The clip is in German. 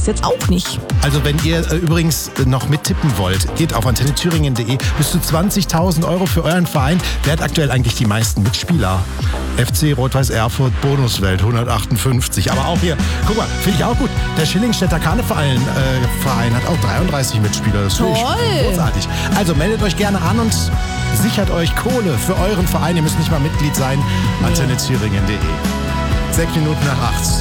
es jetzt auch nicht. Also wenn ihr übrigens noch mittippen wollt, geht auf antennethüringen.de. Bis zu 20.000 Euro für euren Verein. Wer hat aktuell eigentlich die meisten Mitspieler? FC Rot-Weiß Erfurt, Bonuswelt 158. Aber auch hier, guck mal, finde ich auch gut. Der Schillingstädter Karneverein hat auch 33 Mitspieler. Das finde ich großartig. Also meldet euch gerne an und sichert euch Kohle für euren Verein. Ihr müsst nicht mal Mitglied sein. antennethüringen.de. 6 Minuten nach 8.